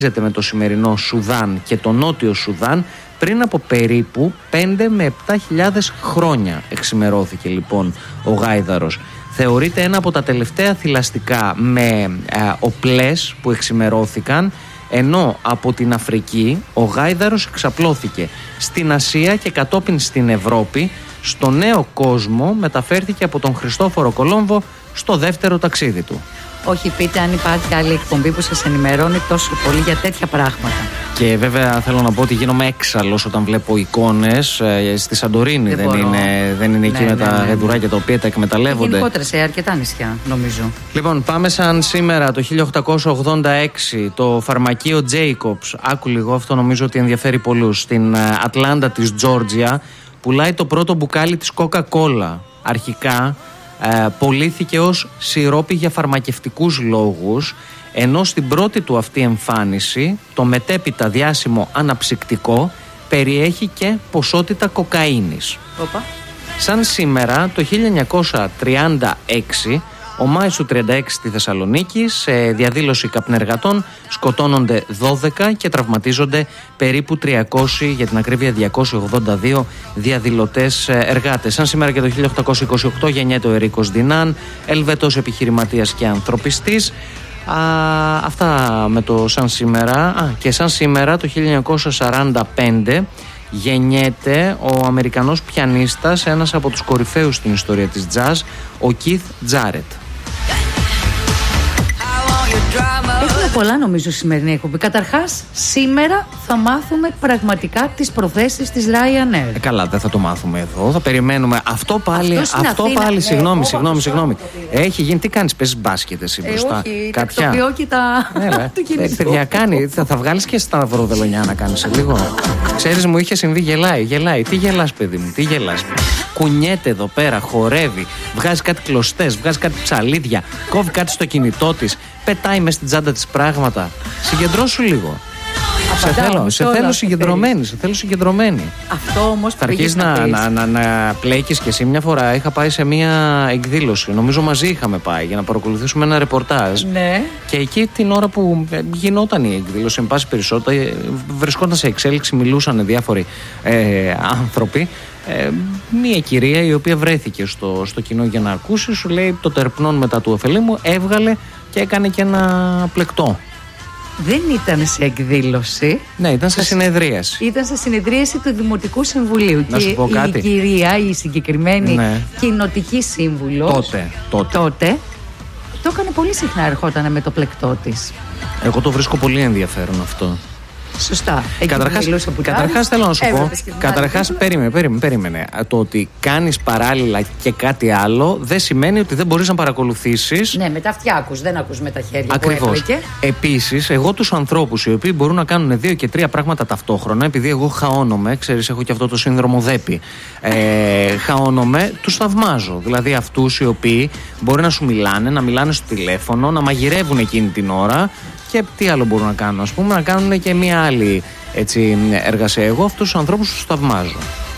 με το σημερινό Σουδάν και το Νότιο Σουδάν πριν από περίπου 5 με 7.000 χρόνια εξημερώθηκε λοιπόν ο Γάιδαρος. Θεωρείται ένα από τα τελευταία θηλαστικά με οπλές που εξημερώθηκαν, ενώ από την Αφρική ο Γάιδαρος εξαπλώθηκε στην Ασία και κατόπιν στην Ευρώπη. Στο νέο κόσμο μεταφέρθηκε από τον Χριστόφορο Κολόμβο στο δεύτερο ταξίδι του. Όχι, πείτε αν υπάρχει άλλη εκπομπή που σας ενημερώνει τόσο πολύ για τέτοια πράγματα. Και βέβαια θέλω να πω ότι γίνομαι έξαλλος όταν βλέπω εικόνες στη Σαντορίνη. Δεν είναι εκεί με τα γαϊδουράκια τα οποία τα εκμεταλλεύονται. Γενικότερα σε αρκετά νησιά, νομίζω. Λοιπόν, πάμε σαν σήμερα το 1886 το φαρμακείο Jacobs. Άκου λίγο, αυτό νομίζω ότι ενδιαφέρει πολλούς. Στην Ατλάντα της Τζόρτζια πουλάει το πρώτο μπουκάλι της Coca-Cola. Αρχικά πωλήθηκε ως σιρόπι για φαρμακευτικούς λόγους, ενώ στην πρώτη του αυτή εμφάνιση το μετέπειτα διάσημο αναψυκτικό περιέχει και ποσότητα κοκαίνης. Οπα. Σαν σήμερα το 1936 ο Μάης του 36 στη Θεσσαλονίκη σε διαδήλωση καπνεργατών σκοτώνονται 12 και τραυματίζονται περίπου 300, για την ακρίβεια 282 διαδηλωτές εργάτες. Σαν σήμερα και το 1828 γεννιέται ο Ερίκος Ντινάν, Ελβετός επιχειρηματίας και ανθρωπιστής. Αυτά με το σαν σήμερα. Και σαν σήμερα το 1945 γεννιέται ο Αμερικανός πιανίστας, ένας από τους κορυφαίους στην ιστορία της jazz, ο Keith Jarrett. Έχουμε πολλά νομίζω σημερινή εκπομπή. Καταρχάς, σήμερα θα μάθουμε πραγματικά τις προθέσεις της Ryanair. Καλά, δεν θα το μάθουμε εδώ. Θα περιμένουμε. Αυτό πάλι. Συγγνώμη. Έχει γίνει. Τι κάνεις, παίζεις μπάσκετ εσύ μπροστά? Όχι, τακτοποιώ και τα του κινητού. Παιδιά, θα βγάλεις και σταυροδελονιά να κάνεις λίγο. Ξέρεις, μου είχε συμβεί, γελάει. Τι γελάς, παιδί μου, τι γελάς? Κουνιέται εδώ πέρα, χορεύει, βγάζει κάτι κλωστές, βγάζει κάτι ψαλίδια, κόβει κάτι στο κινητό της, πετάει μες στην τσάντα της πράγματα. Συγκεντρώσου λίγο. Σε θέλω συγκεντρωμένη. Αυτό όμως θα αρχίσει να πλέκεις κι εσύ. Μια φορά είχα πάει σε μια εκδήλωση, νομίζω μαζί είχαμε πάει για να παρακολουθήσουμε ένα ρεπορτάζ. Ναι. Και εκεί την ώρα που γινόταν η εκδήλωση, εν πάση περισσότερα, βρισκόταν σε εξέλιξη, μιλούσαν διάφοροι άνθρωποι. Μία κυρία η οποία βρέθηκε στο κοινό για να ακούσει, σου λέει το τερπνόν μετά του ωφελήμου, έβγαλε και έκανε και ένα πλεκτό. Δεν ήταν σε εκδήλωση. Ναι, ήταν σε συνεδρίαση. Ήταν σε συνεδρίαση του Δημοτικού Συμβουλίου. Να σου πω κάτι. Η κυρία, η συγκεκριμένη κοινοτική σύμβουλος τότε το έκανε πολύ συχνά, ερχόταν με το πλεκτό της. Εγώ το βρίσκω πολύ ενδιαφέρον αυτό. Σωστά. Καταρχάς θέλω να σου πω. Καταρχάς, περίμενε. Το ότι κάνεις παράλληλα και κάτι άλλο δεν σημαίνει ότι δεν μπορείς να παρακολουθήσεις. Ναι, με τα αυτιά ακούς, δεν ακούς με τα χέρια. Ακριβώς. Επίσης, εγώ τους ανθρώπους οι οποίοι μπορούν να κάνουν 2 και 3 πράγματα ταυτόχρονα, επειδή εγώ χαώνομαι, ξέρεις, έχω και αυτό το σύνδρομο ΔΕΠΗ. Χαώνομαι, τους θαυμάζω. Δηλαδή αυτούς οι οποίοι μπορεί να σου μιλάνε, να μιλάνε στο τηλέφωνο, να μαγειρεύουν εκείνη την ώρα. Και τι άλλο μπορούν να κάνουν, ας πούμε, να κάνουν και μία άλλη εργασία. Εγώ αυτούς τους ανθρώπους τους θαυμάζω.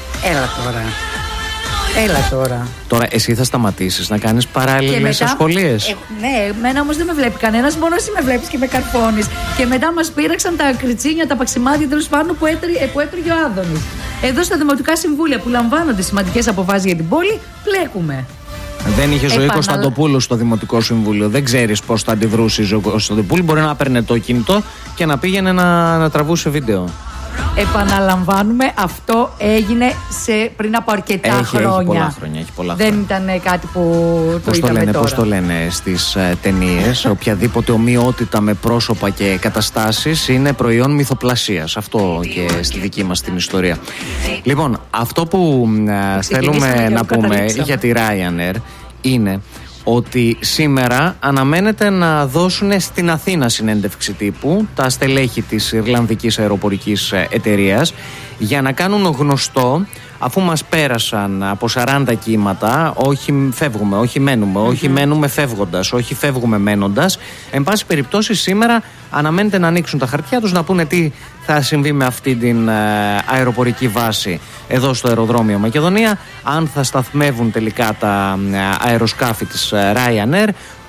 Έλα τώρα. Τώρα εσύ θα σταματήσεις να κάνεις παράλληλες ασχολίες? Ναι, εμένα όμως δεν με βλέπει κανένας, μόνο εσύ με βλέπεις και με καρφώνεις. Και μετά μας πήραξαν τα κριτσίνια, τα παξιμάδια τέλος πάντων που έτρωγε ο Άδωνης. Εδώ στα Δημοτικά Συμβούλια που λαμβάνονται σημαντικές αποφάσεις για την πόλη, πλέκουμε. Δεν είχε ζωή Κωνσταντοπούλου στο Δημοτικό Συμβούλιο. Δεν ξέρεις πώς θα αντιδρούσε η ζωή Κωνσταντοπούλου. Μπορεί να έπαιρνε το κινητό και να πήγαινε να τραβούσε βίντεο. Επαναλαμβάνουμε, αυτό έγινε πριν από αρκετά χρόνια. Έχει πολλά χρόνια. Δεν ήταν κάτι που το είδαμε τώρα. Πώς το λένε στις ταινίες? Οποιαδήποτε ομοιότητα με πρόσωπα και καταστάσεις είναι προϊόν μυθοπλασίας. Αυτό και στη δική μας την ιστορία. Λοιπόν, αυτό που θέλουμε να πούμε για τη Ryanair είναι ότι σήμερα αναμένεται να δώσουν στην Αθήνα συνέντευξη τύπου τα στελέχη της Ιρλανδικής αεροπορικής εταιρείας για να κάνουν γνωστό, αφού μας πέρασαν από 40 κύματα, όχι φεύγουμε, όχι μένουμε, όχι μένουμε φεύγοντας, όχι φεύγουμε μένοντας. Εν πάση περιπτώσει σήμερα αναμένεται να ανοίξουν τα χαρτιά τους, να πούνε τι θα συμβεί με αυτή την αεροπορική βάση εδώ στο αεροδρόμιο Μακεδονία, αν θα σταθμεύουν τελικά τα αεροσκάφη της Ryanair,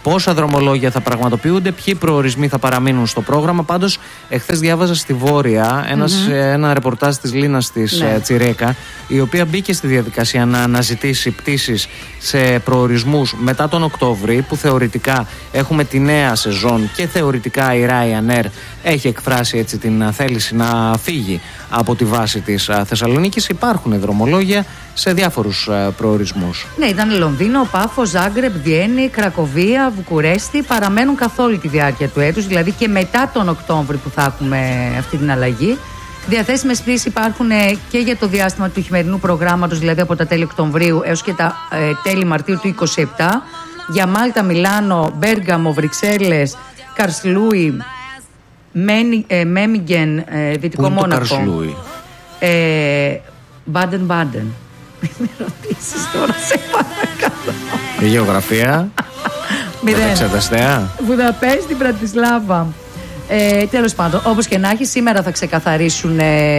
πόσα δρομολόγια θα πραγματοποιούνται, ποιοι προορισμοί θα παραμείνουν στο πρόγραμμα. Πάντως, εχθές διάβαζα στη Βόρεια ένα ρεπορτάζ της Λίνας της Τσιρέκα, η οποία μπήκε στη διαδικασία να αναζητήσει πτήσεις σε προορισμούς μετά τον Οκτώβρη, που θεωρητικά έχουμε τη νέα σεζόν και θεωρητικά η Ryanair έχει εκφράσει έτσι την θέληση να φύγει από τη βάση της Θεσσαλονίκης. Υπάρχουν δρομολόγια σε διάφορους προορισμούς. Ναι, ήταν Λονδίνο, Πάφο, Ζάγκρεπ, Βιέννη, Κρακοβία, Βουκουρέστι. Παραμένουν καθ' όλη τη διάρκεια του έτους, δηλαδή και μετά τον Οκτώβρη που θα έχουμε αυτή την αλλαγή. Διαθέσιμες πτήσεις υπάρχουν και για το διάστημα του χειμερινού προγράμματος, δηλαδή από τα τέλη Οκτωβρίου έως και τα τέλη Μαρτίου του 2027, για Μάλτα, Μιλάνο, Μπέργαμο, Βρυξέλλες, Καρσλούι, Μέμιγγεν, Δυτικό Μόναχο, Μπάντεν. Μην με ρωτήσεις τώρα, σε παρακαλώ. Η γεωγραφία, τα εξεταστέα, Βουδαπέστη, Μπρατισλάβα. Τέλος πάντων, όπως και να έχει, σήμερα θα ξεκαθαρίσουν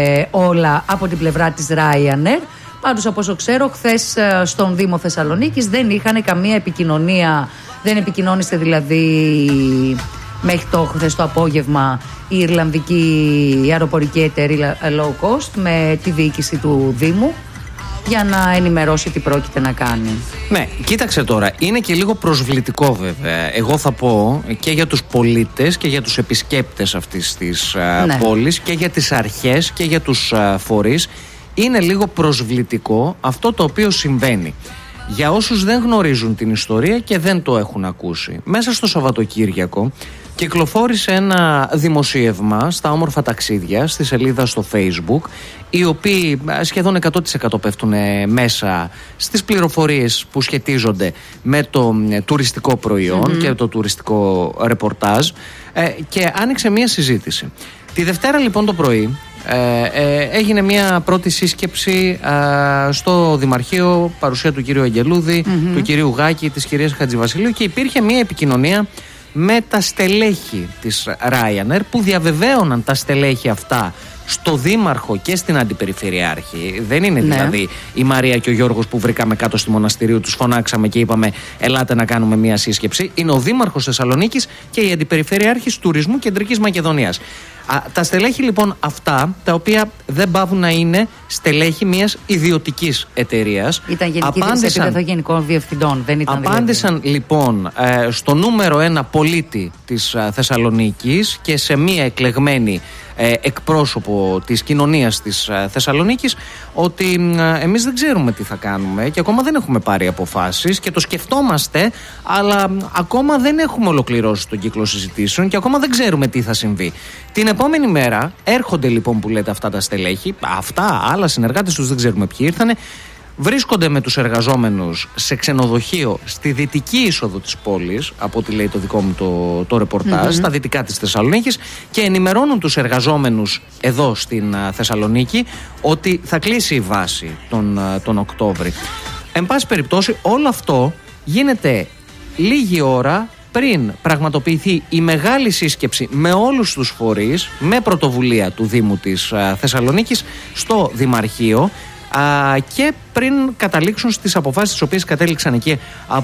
όλα από την πλευρά της Ryanair. Πάντως, από όσο ξέρω, χθες στον Δήμο Θεσσαλονίκης δεν είχαν καμία επικοινωνία. Δεν επικοινώνησε δηλαδή μέχρι χθες το απόγευμα η Ιρλανδική αεροπορική εταιρεία low cost με τη διοίκηση του Δήμου για να ενημερώσει τι πρόκειται να κάνει. Ναι, κοίταξε τώρα, είναι και λίγο προσβλητικό βέβαια. Εγώ θα πω και για τους πολίτες και για τους επισκέπτες αυτής της πόλης και για τις αρχές και για τους φορείς. Είναι λίγο προσβλητικό αυτό το οποίο συμβαίνει. Για όσους δεν γνωρίζουν την ιστορία και δεν το έχουν ακούσει, μέσα στο Σαββατοκύριακο κυκλοφόρησε ένα δημοσίευμα στα όμορφα ταξίδια στη σελίδα στο Facebook, οι οποίοι σχεδόν 100% πέφτουν μέσα στις πληροφορίες που σχετίζονται με το τουριστικό προϊόν και το τουριστικό ρεπορτάζ, και άνοιξε μια συζήτηση. Τη Δευτέρα λοιπόν το πρωί έγινε μια πρώτη σύσκεψη στο Δημαρχείο, παρουσία του κυρίου Αγγελούδη, του κυρίου Γάκη, της κυρίας Χατζηβασιλείου, και υπήρχε μια επικοινωνία με τα στελέχη της Ryanair, που διαβεβαίωναν τα στελέχη αυτά στο Δήμαρχο και στην Αντιπεριφερειάρχη. Δεν είναι δηλαδή η Μαρία και ο Γιώργος που βρήκαμε κάτω στη Μοναστηρίου, τους φωνάξαμε και είπαμε ελάτε να κάνουμε μια σύσκεψη. Είναι ο Δήμαρχος Θεσσαλονίκης και η Αντιπεριφερειάρχης Τουρισμού Κεντρικής Μακεδονίας. Τα στελέχη λοιπόν αυτά, τα οποία δεν πάβουν να είναι στελέχη μιας ιδιωτικής εταιρείας. Ήταν γενική διευθυντή επίπεδο γενικών διευθυντών, δεν ήταν. Απάντησαν λοιπόν στο νούμερο 1 πολίτη της Θεσσαλονίκης και σε μία εκλεγμένη εκπρόσωπο της κοινωνίας της Θεσσαλονίκης, ότι εμείς δεν ξέρουμε τι θα κάνουμε και ακόμα δεν έχουμε πάρει αποφάσεις και το σκεφτόμαστε, αλλά ακόμα δεν έχουμε ολοκληρώσει τον κύκλο συζητήσεων και ακόμα δεν ξέρουμε τι θα συμβεί. Την επόμενη μέρα έρχονται λοιπόν, που λέτε, αυτά τα στελέχη, αυτά, άλλα συνεργάτες τους δεν ξέρουμε ποιοι ήρθανε, βρίσκονται με τους εργαζόμενους σε ξενοδοχείο στη δυτική είσοδο της πόλης, από ό,τι λέει το δικό μου το ρεπορτάζ, στα δυτικά της Θεσσαλονίκης, και ενημερώνουν τους εργαζόμενους εδώ στην Θεσσαλονίκη ότι θα κλείσει η βάση τον Οκτώβρη. Εν πάση περιπτώσει, όλο αυτό γίνεται λίγη ώρα πριν πραγματοποιηθεί η μεγάλη σύσκεψη με όλους τους φορείς, με πρωτοβουλία του Δήμου της Θεσσαλονίκης στο Δημαρχείο, και πριν καταλήξουν στις αποφάσεις τις οποίες κατέληξαν εκεί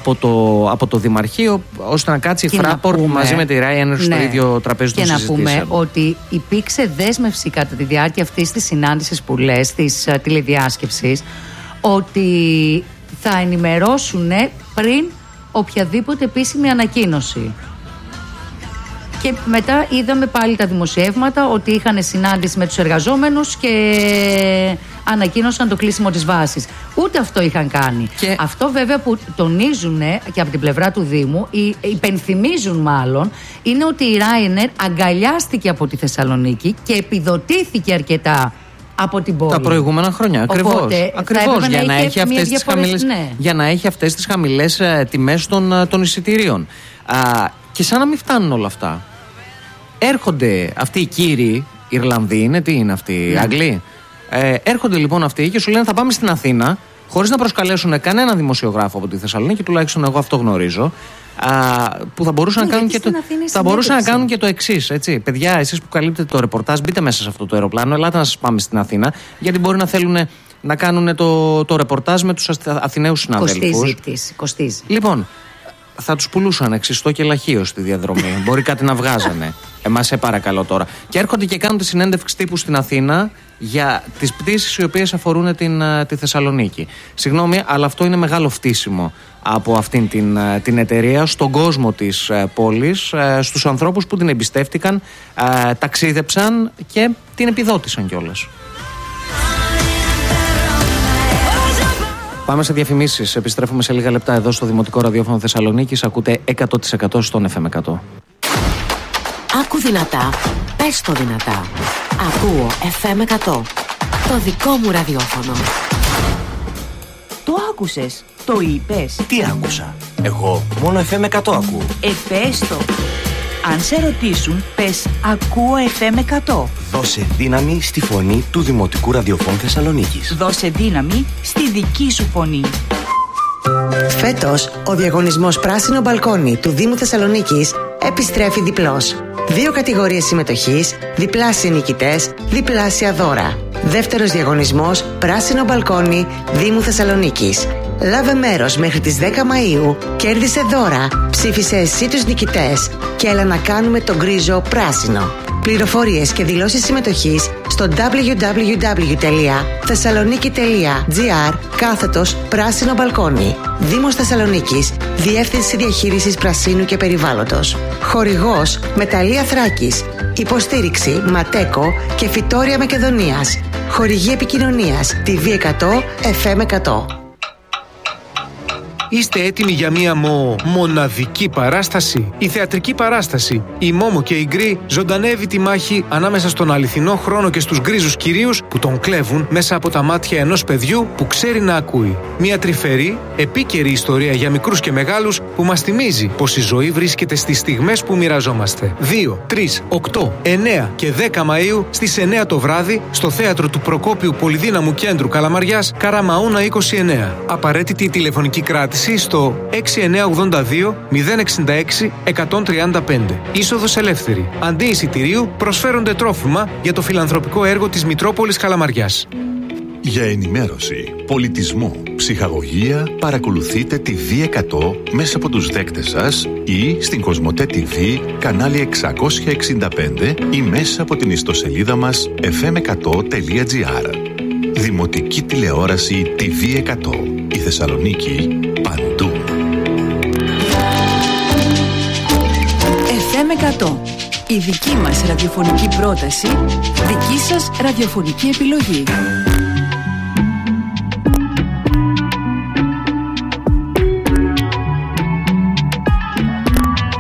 από το Δημαρχείο, ώστε να κάτσει η Fraport μαζί με τη Ryanair στο ίδιο τραπέζι των συζητήσεων. Και να πούμε ότι υπήρξε δέσμευση κατά τη διάρκεια αυτής της συνάντησης που λες, της τηλεδιάσκεψης, ότι θα ενημερώσουν πριν οποιαδήποτε επίσημη ανακοίνωση. Και μετά είδαμε πάλι τα δημοσιεύματα ότι είχαν συνάντηση με τους εργαζόμενους και ανακοίνωσαν το κλείσιμο της βάσης. Ούτε αυτό είχαν κάνει. Και αυτό βέβαια που τονίζουν και από την πλευρά του Δήμου, υπενθυμίζουν μάλλον, είναι ότι η Ryanair αγκαλιάστηκε από τη Θεσσαλονίκη και επιδοτήθηκε αρκετά από την πόλη τα προηγούμενα χρόνια. Ακριβώς για να έχει αυτές τις χαμηλές, για να έχει αυτές τις χαμηλές τιμές των εισιτηρίων. Και σαν να μην φτάνουν όλα αυτά, έρχονται αυτοί οι κύριοι Ιρλανδοί, τι είναι αυτοί, Αγγλοί. Έρχονται λοιπόν αυτοί και σου λένε θα πάμε στην Αθήνα, χωρίς να προσκαλέσουν κανένα δημοσιογράφο από τη Θεσσαλονίκη, τουλάχιστον εγώ αυτό γνωρίζω, που θα μπορούσαν να κάνουν και το εξής. Παιδιά, εσείς που καλύπτετε το ρεπορτάζ, μπείτε μέσα σε αυτό το αεροπλάνο, ελάτε να σας πάμε στην Αθήνα, γιατί μπορεί να θέλουν να κάνουν το ρεπορτάζ με τους Αθηναίους συναδέλφους. Κοστίζει. Λοιπόν, θα τους πουλούσαν ξυστό και λαχείο στη διαδρομή. Μπορεί κάτι να βγάζανε. Σε παρακαλώ τώρα. Και έρχονται και κάνουν τη συνέντευξη τύπου στην Αθήνα για τις πτήσεις οι οποίες αφορούν τη Θεσσαλονίκη. Συγγνώμη, αλλά αυτό είναι μεγάλο φτύσιμο από αυτήν την εταιρεία στον κόσμο της πόλης, στους ανθρώπους που την εμπιστεύτηκαν, ταξίδεψαν και την επιδότησαν κιόλας. Πάμε σε διαφημίσεις. Επιστρέφουμε σε λίγα λεπτά εδώ στο Δημοτικό Ραδιόφωνο Θεσσαλονίκης. Ακούτε 100% στον FM100. Άκου δυνατά, πες το δυνατά. Ακούω FM100. Το δικό μου ραδιόφωνο. Το άκουσες, το είπες. Τι άκουσα? Εγώ μόνο FM100 ακούω. Πες το. Αν σε ρωτήσουν, πες ακούω FM100. Δώσε δύναμη στη φωνή του Δημοτικού Ραδιοφώνου Θεσσαλονίκης. Δώσε δύναμη στη δική σου φωνή. Φέτος, ο διαγωνισμός Πράσινο Μπαλκόνι του Δήμου Θεσσαλονίκης επιστρέφει διπλός. 2 κατηγορίες συμμετοχής, διπλάσιοι νικητές, διπλάσια δώρα. Δεύτερος διαγωνισμός Πράσινο Μπαλκόνι Δήμου Θεσσαλονίκης. Λάβε μέρος μέχρι τις 10 Μαΐου, κέρδισε δώρα, ψήφισε εσύ τους νικητές και έλα να κάνουμε τον γκρίζο πράσινο. Πληροφορίες και δηλώσεις συμμετοχής στο www.thessaloniki.gr/πράσινο μπαλκόνι. Δήμος Θεσσαλονίκης, Διεύθυνση Διαχείρισης Πρασίνου και Περιβάλλοντος. Χορηγός Μεταλλεία Θράκης. Υποστήριξη Ματέκο και Φυτόρια Μακεδονίας. Χορηγή επικοινωνίας TV100 FM100. Είστε έτοιμοι για μία μοναδική παράσταση? Η θεατρική παράσταση «Η Μόμο και η Γκρι» ζωντανεύει τη μάχη ανάμεσα στον αληθινό χρόνο και στους γκρίζους κυρίους που τον κλέβουν μέσα από τα μάτια ενός παιδιού που ξέρει να ακούει. Μία τρυφερή, επίκαιρη ιστορία για μικρούς και μεγάλους που μας θυμίζει πως η ζωή βρίσκεται στις στιγμές που μοιραζόμαστε. 2, 3, 8, 9 και 10 Μαΐου στις 9 το βράδυ στο θέατρο του Προκόπιου Πολυδύναμου Κέντρου Καλαμαριάς, Καραμαούνα 29. Απαραίτητη τηλεφωνική κράτηση στο 6982 066 135. Είσοδος ελεύθερη. Αντί εισιτηρίου προσφέρονται τρόφιμα για το φιλανθρωπικό έργο της Μητρόπολης Καλαμαριάς. Για ενημέρωση, πολιτισμό, ψυχαγωγία, παρακολουθείτε τη V100 μέσα από τους δέκτες σας ή στην Κοσμοτέ TV κανάλι 665 ή μέσα από την ιστοσελίδα μας fm100.gr. Δημοτική τηλεόραση TV100. Η Θεσσαλονίκη παντού. FM100. Η δική μας ραδιοφωνική πρόταση, δική σας ραδιοφωνική επιλογή.